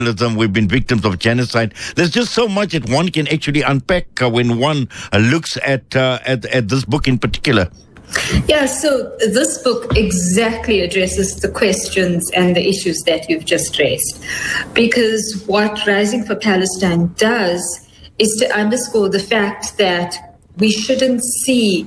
We've been victims of genocide. There's just so much that one can actually unpack when one looks at this book in particular. Yeah, so this book exactly addresses the questions and the issues that you've just raised. Because what Rising for Palestine does is to underscore the fact that we shouldn't see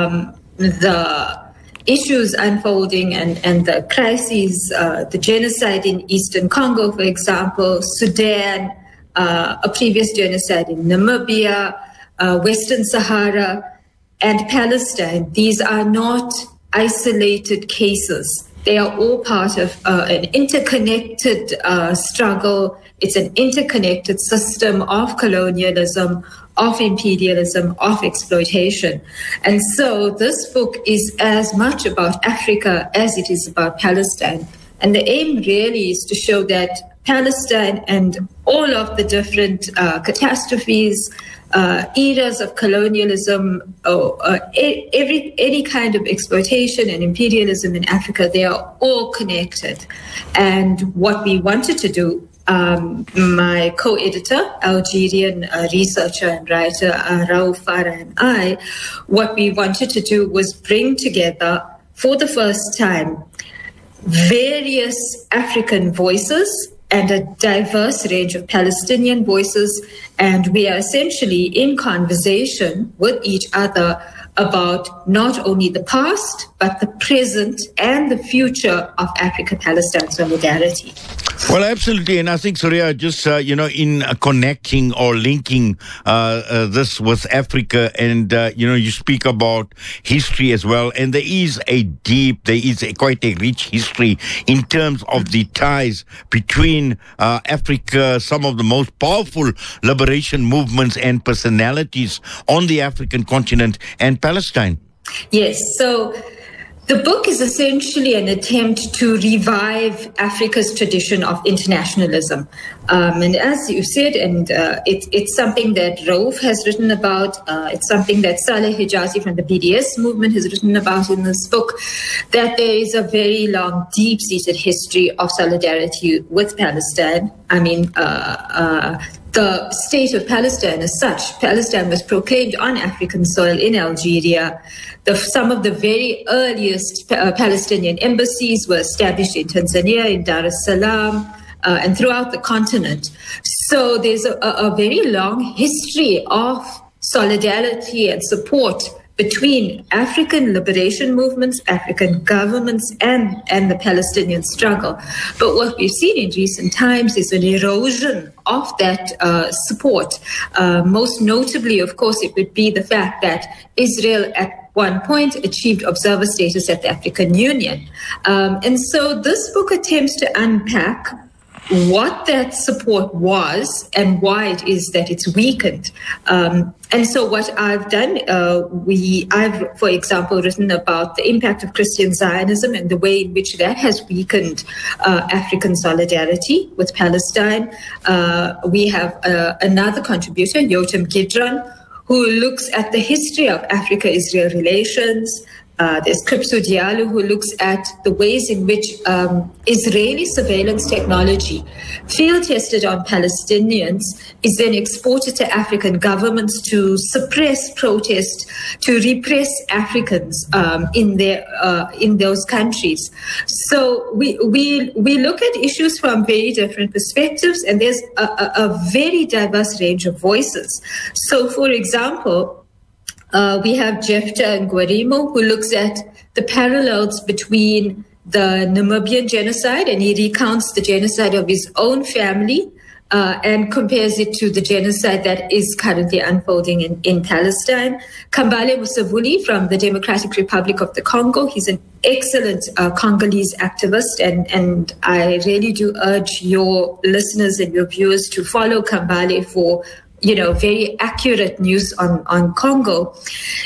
the issues unfolding and the crises, the genocide in Eastern Congo, for example, Sudan, a previous genocide in Namibia, Western Sahara, and Palestine. These are not isolated cases. They are all part of an interconnected struggle. It's an interconnected system of colonialism, of imperialism, of exploitation. And so this book is as much about Africa as it is about Palestine. And the aim really is to show that Palestine and all of the different catastrophes, eras of colonialism, any kind of exploitation and imperialism in Africa, they are all connected. And what we wanted to do, my co-editor, Algerian researcher and writer Raouf Farah and I, what we wanted to do was bring together, for the first time, various African voices and a diverse range of Palestinian voices. And we are essentially in conversation with each other about not only the past, but the present and the future of Africa-Palestine solidarity. Well, absolutely. And I think, Surya, just, in connecting or linking this with Africa and, you speak about history as well. And there is quite a rich history in terms of the ties between Africa, some of the most powerful liberation movements and personalities on the African continent, and Palestine. Yes. So the book is essentially an attempt to revive Africa's tradition of internationalism. And as you said, and it's something that Raouf has written about, it's something that Saleh Hijazi from the BDS movement has written about in this book, that there is a very long, deep-seated history of solidarity with Palestine. I mean, the state of Palestine as such, Palestine was proclaimed on African soil in Algeria. Some of the very earliest Palestinian embassies were established in Tanzania, in Dar es Salaam, and throughout the continent. So there's a very long history of solidarity and support between African liberation movements, African governments, and the Palestinian struggle. But what we've seen in recent times is an erosion of that support. Most notably, of course, it would be the fact that Israel at one point achieved observer status at the African Union. And so this book attempts to unpack what that support was and why it is that it's weakened. And so what I've done, I've, for example, written about the impact of Christian Zionism and the way in which that has weakened African solidarity with Palestine. We have another contributor, Yotam Gidron, who looks at the history of Africa-Israel relations. There's Kripsu Diallo, who looks at the ways in which Israeli surveillance technology, field-tested on Palestinians, is then exported to African governments to suppress protest, to repress Africans in those countries. So we look at issues from very different perspectives, and there's a very diverse range of voices. So, for example, we have Jefta Ngwarimo, who looks at the parallels between the Namibian genocide, and he recounts the genocide of his own family and compares it to the genocide that is currently unfolding in Palestine. Kambale Musavuli from the Democratic Republic of the Congo, he's an excellent Congolese activist, and I really do urge your listeners and your viewers to follow Kambale for very accurate news on Congo.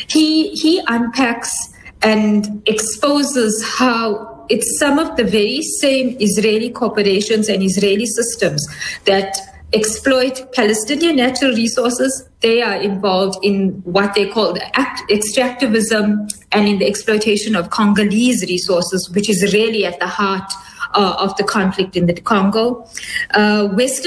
He unpacks and exposes how it's some of the very same Israeli corporations and Israeli systems that exploit Palestinian natural resources. They are involved in what they call extractivism and in the exploitation of Congolese resources, which is really at the heart of the conflict in the Congo. Western